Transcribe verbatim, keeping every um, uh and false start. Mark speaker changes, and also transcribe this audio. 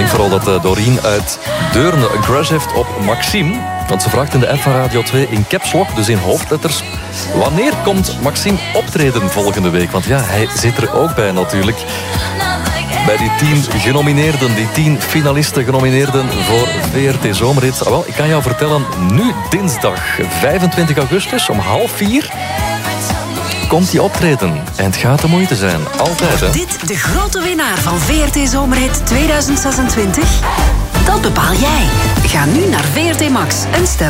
Speaker 1: vooral dat uh, Doreen uit Deurne een crush heeft op Maxime. Want ze vraagt in de app van Radio twee in caps lock, dus in hoofdletters. Wanneer komt Maxime optreden volgende week? Want ja, hij zit er ook bij natuurlijk. Bij die tien genomineerden, die tien finalisten genomineerden voor V R T Zomerhits. Ah, wel, ik kan jou vertellen, nu dinsdag vijfentwintig augustus om half vier... komt die optreden. En het gaat de moeite zijn. Altijd, hè?
Speaker 2: Dit de grote winnaar van V R T Zomerhit tweeduizend zesentwintig? Dat bepaal jij. Ga nu naar V R T Max en stem